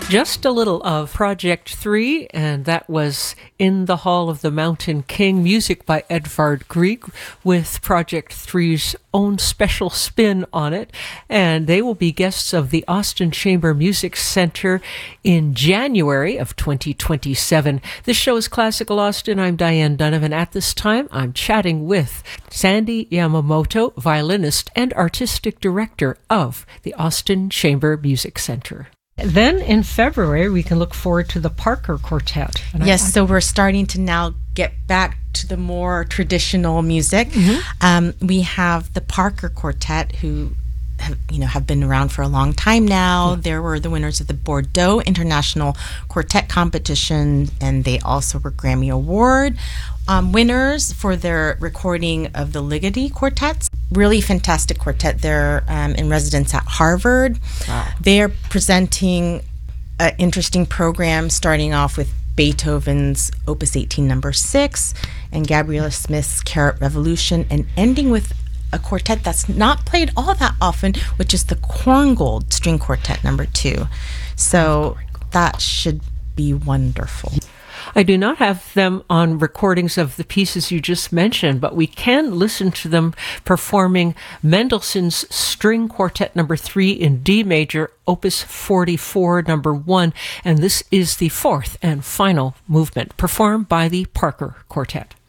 Just a little of Project 3, and that was In the Hall of the Mountain King, music by Edvard Grieg, with Project 3's own special spin on it. And they will be guests of the Austin Chamber Music Center in January of 2027. This show is Classical Austin. I'm Diane Donovan. At this time, I'm chatting with Sandy Yamamoto, violinist and artistic director of the Austin Chamber Music Center. Then in February, we can look forward to the Parker Quartet. Yes, so we're starting to now get back to the more traditional music. Mm-hmm. We have the Parker Quartet, who have been around for a long time now. Yeah. They were the winners of the Bordeaux International Quartet Competition, and they also were Grammy Award winners for their recording of the Ligeti quartets. Really fantastic quartet. They're in residence at Harvard. Wow. They're presenting an interesting program, starting off with Beethoven's Opus 18 number 6 and Gabriela Smith's Carrot Revolution, and ending with a quartet that's not played all that often, which is the Korngold String Quartet number 2. So that should be wonderful. I do not have them on recordings of the pieces you just mentioned, but we can listen to them performing Mendelssohn's String Quartet number 3 in D major, Opus 44 number 1, and this is the fourth and final movement performed by the Parker Quartet.